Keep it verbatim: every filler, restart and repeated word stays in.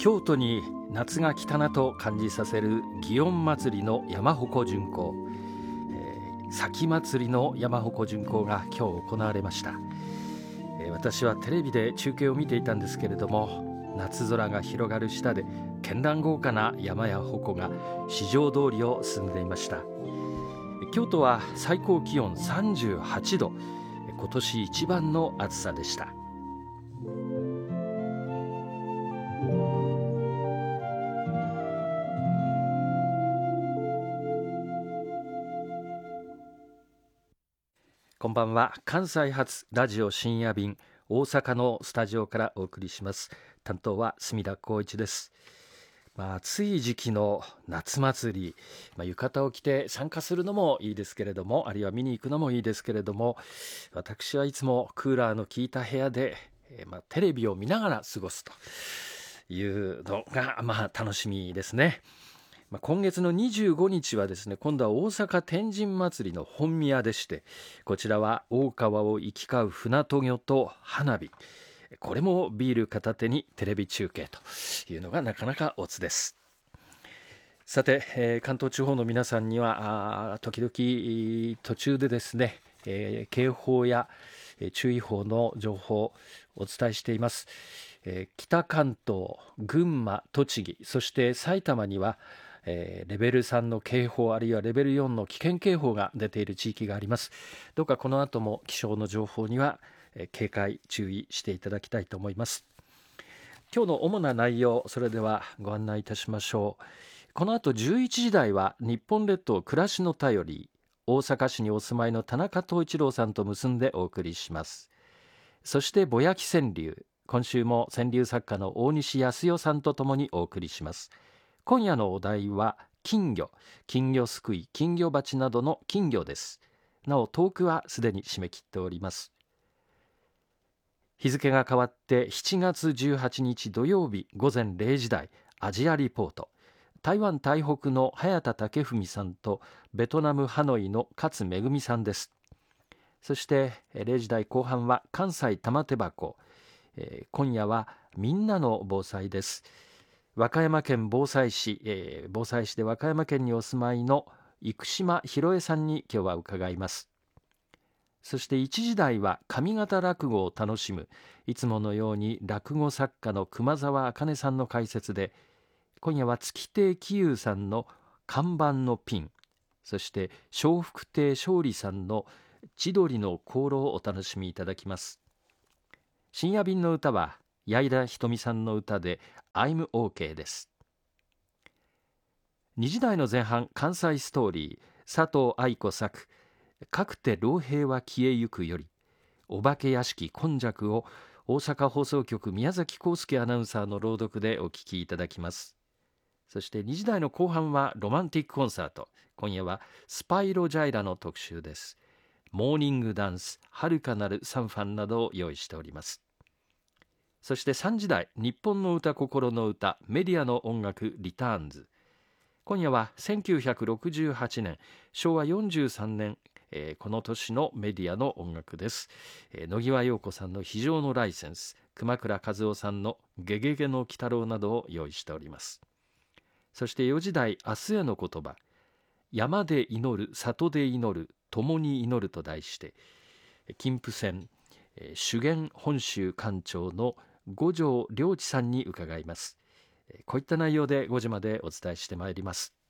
京都に夏が来たなと感じさせる祇園祭の山鉾巡行、えー、先祭の山鉾巡行が今日行われました。えー、私はテレビで中継を見ていたんですけれども、夏空が広がる下で絢爛豪華な山や鉾が四条通りを進んでいました。京都は最高気温さんじゅうはちど、今年一番の暑さでした。こんばんは。関西発ラジオ深夜便、大阪のスタジオからお送りします。担当は隅田光一です。まあ、暑い時期の夏祭り、まあ、浴衣を着て参加するのもいいですけれども、あるいは見に行くのもいいですけれども、私はいつもクーラーの効いた部屋で、えーまあ、テレビを見ながら過ごすというのが、まあ、楽しみですね。まあ、今月のにじゅうごにちはですね、今度は大阪天神祭りの本宮でして、こちらは大川を行き交う船渡御と花火、これもビール片手にテレビ中継というのがなかなかオツです。さて、えー、関東地方の皆さんにはあ時々途中でですね、えー、警報や、えー、注意報の情報をお伝えしています。えー、北関東、群馬、栃木、そして埼玉にはえー、レベルさんの警報、あるいはレベルよんの危険警報が出ている地域があります。どうかこの後も気象の情報には、えー、警戒注意していただきたいと思います。今日の主な内容、それではご案内いたしましょう。この後じゅういちじ台は日本列島暮らしの便り、大阪市にお住まいの田中藤一郎さんと結んでお送りします。そしてぼやき川柳、今週も川柳作家の大西康代さんとともにお送りします。今夜のお題は金魚、金魚すくい、金魚鉢などの金魚です。なおトークはすでに締め切っております。日付が変わってしちがつじゅうはちにち土曜日午前れいじ台、アジアリポート、台湾台北の早田武文さんとベトナムハノイの勝めぐみさんです。そしてれいじ台後半は関西玉手箱、えー、今夜はみんなの防災です。和歌山県防災士、えー、防災士で和歌山県にお住まいの生島博恵さんに今日は伺います。そしていちじ台は上方落語を楽しむ、いつものように落語作家の熊沢茜さんの解説で、今夜は月亭喜友さんの看板のピン、そして笑福亭勝利さんの千鳥の香炉をお楽しみいただきます。深夜便の歌は矢井田ひとみさんの歌でI'm OK です。にじ台の前半、関西ストーリー、佐藤愛子作かくて老兵は消えゆくより、お化け屋敷今昔を大阪放送局宮崎康介アナウンサーの朗読でお聞きいただきます。そしてにじ台の後半はロマンティックコンサート、今夜はスパイロジャイラの特集です。モーニングダンス、遥かなるサンファンなどを用意しております。そしてさんじ台、日本の歌心の歌、メディアの音楽リターンズ、今夜はせんきゅうひゃくろくじゅうはちねん、しょうわよんじゅうさんねん、えー、この年のメディアの音楽です。えー、野際陽子さんの非常のライセンス、熊倉和夫さんのゲゲゲの鬼太郎などを用意しております。そしてよじ台、明日への言葉、山で祈る、里で祈る、共に祈ると題して、金峰山修験本州館長の五条良知さんに伺います。こういった内容でごじまでお伝えしてまいります。